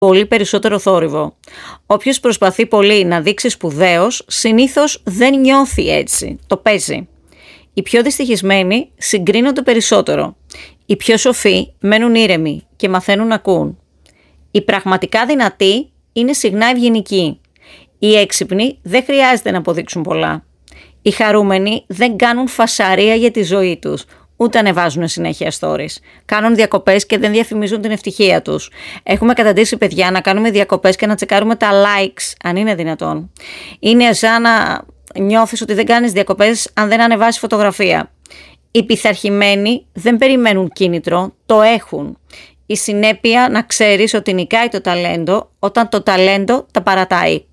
πολύ περισσότερο θόρυβο. Όποιος προσπαθεί πολύ να δείξει σπουδαίος, συνήθως δεν νιώθει έτσι, το παίζει. Οι πιο δυστυχισμένοι συγκρίνονται περισσότερο. Οι πιο σοφοί μένουν ήρεμοι και μαθαίνουν να ακούν. Οι πραγματικά δυνατοί είναι συχνά ευγενικοί. Οι έξυπνοι δεν χρειάζεται να αποδείξουν πολλά. Οι χαρούμενοι δεν κάνουν φασαρία για τη ζωή τους, ούτε ανεβάζουν συνέχεια stories. Κάνουν διακοπές και δεν διαφημίζουν την ευτυχία τους. Έχουμε καταντήσει, παιδιά, να κάνουμε διακοπές και να τσεκάρουμε τα likes, αν είναι δυνατόν. Είναι σαν να νιώθεις ότι δεν κάνεις διακοπές αν δεν ανεβάσεις φωτογραφία. Οι πειθαρχημένοι δεν περιμένουν κίνητρο, το έχουν. Η συνέπεια να ξέρεις ότι νικάει το ταλέντο όταν το ταλέντο τα παρατάει.